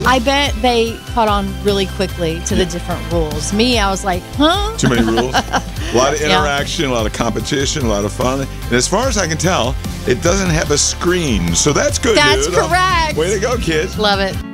I bet they caught on really quickly to the different rules. Me, I was like, huh? Too many rules. A lot of interaction, a lot of competition, a lot of fun. And as far as I can tell, it doesn't have a screen. So that's good, That's dude. correct. Way to go, kids. Love it.